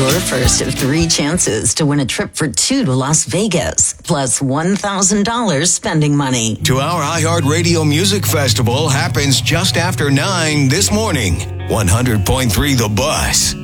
your first of 3 chances to win a trip for 2 to Las Vegas, plus $1,000 spending money. 2-hour iHeartRadio Music Festival happens just after 9 this morning. 100.3 The Buzz.